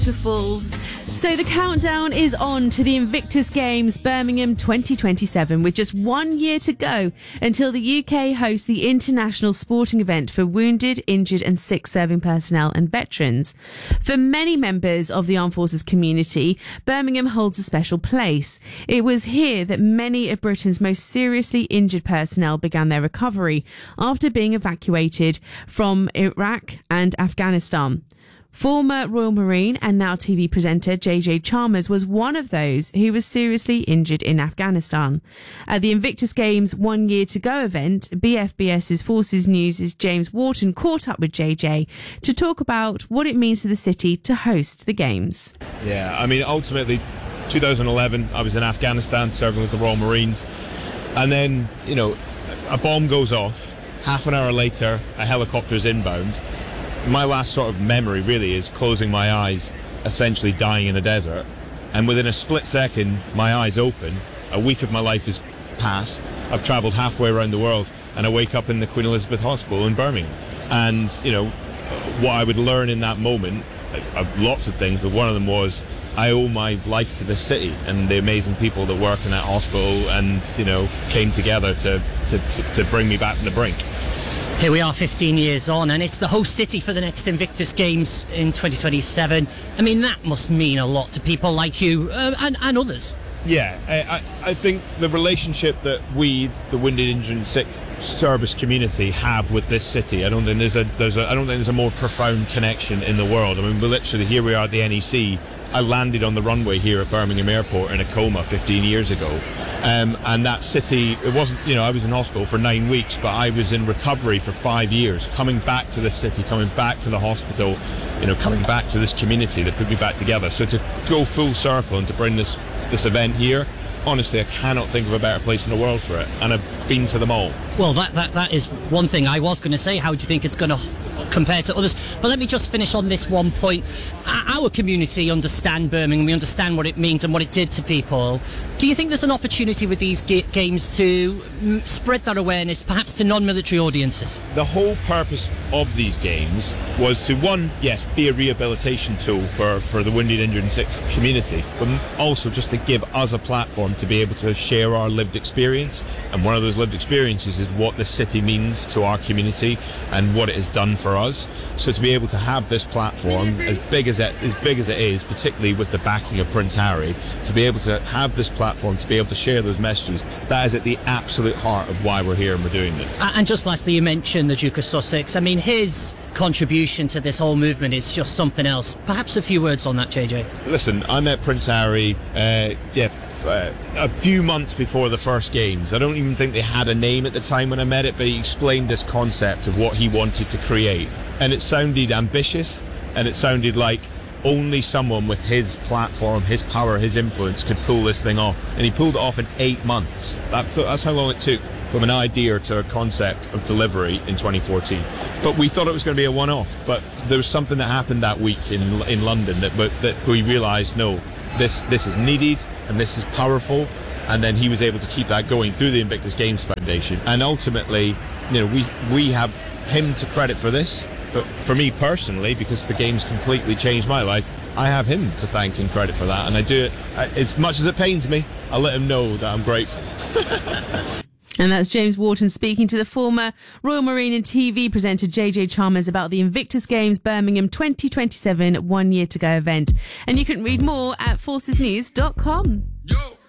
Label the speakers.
Speaker 1: Waterfalls. So the countdown is on to the Invictus Games Birmingham 2027, with just 1 year to go until the UK hosts the international sporting event for wounded, injured and sick serving personnel and veterans. For many members of the armed forces community, Birmingham holds a special place. It was here that many of Britain's most seriously injured personnel began their recovery after being evacuated from Iraq and Afghanistan. Former Royal Marine and now TV presenter JJ Chalmers was one of those who was seriously injured in Afghanistan. At the Invictus Games 1 year to go event, BFBS's Forces News' James Wharton caught up with JJ to talk about what it means to the city to host the Games.
Speaker 2: Yeah, I mean, ultimately, 2011, I was in Afghanistan serving with the Royal Marines. And then, you know, a bomb goes off. Half an hour later, a helicopter's inbound. My last sort of memory really is closing my eyes, essentially dying in a desert. And within a split second, my eyes open. A week of my life is past. I've travelled halfway around the world and I wake up in the Queen Elizabeth Hospital in Birmingham. And, you know, what I would learn in that moment, lots of things, but one of them was I owe my life to this city and the amazing people that work in that hospital and, you know, came together to bring me back from the brink.
Speaker 3: Here we are 15 years on, and it's the host city for the next Invictus Games in 2027. I mean, that must mean a lot to people like you and others.
Speaker 2: Yeah, I think the relationship that we, the wounded, injured and sick service community, have with this city, I don't think there's a more profound connection in the world. I mean, here we are at the NEC. I landed on the runway here at Birmingham Airport in a coma 15 years ago. And that city, it wasn't, you know, I was in hospital for 9 weeks, but I was in recovery for 5 years, coming back to the city, coming back to the hospital, you know, coming back to this community that put me back together. So to go full circle and to bring this event here, honestly, I cannot think of a better place in the world for it. And I've been to them all.
Speaker 3: Well, that is one thing I was going to say. How do you think it's going to compare to others? But let me just finish on this one point. Our community understand Birmingham. We understand what it means and what it did to people. Do you think there's an opportunity with these games to spread that awareness, perhaps to non-military audiences?
Speaker 2: The whole purpose of these games was to, one, yes, be a rehabilitation tool for the wounded, injured and sick community, but also just to give us a platform to be able to share our lived experience. And one of those lived experiences is what this city means to our community and what it has done for us. So to be able to have this platform, as big as it is, particularly with the backing of Prince Harry, to be able to have this platform, to be able to share those messages, that is at the absolute heart of why we're here and we're doing this.
Speaker 3: And just lastly, you mentioned the Duke of Sussex. I mean, his contribution to this whole movement is just something else. Perhaps a few words on that, JJ.
Speaker 2: Listen, I met Prince Harry, a few months before the first games. I don't even think they had a name at the time when I met it, but he explained this concept of what he wanted to create. And it sounded ambitious, and it sounded like only someone with his platform, his power, his influence could pull this thing off. And he pulled it off in 8 months. That's how long it took from an idea to a concept of delivery in 2014. But we thought it was going to be a one-off. But there was something that happened that week in London that we realised, no, this is needed and this is powerful. And then he was able to keep that going through the Invictus Games Foundation. And ultimately, you know, we have him to credit for this. But for me personally, because the games completely changed my life, I have him to thank and credit for that. And I do it as much as it pains me. I let him know that I'm grateful.
Speaker 1: And that's James Wharton speaking to the former Royal Marine and TV presenter JJ Chalmers about the Invictus Games Birmingham 2027 1 year to go event. And you can read more at forcesnews.com.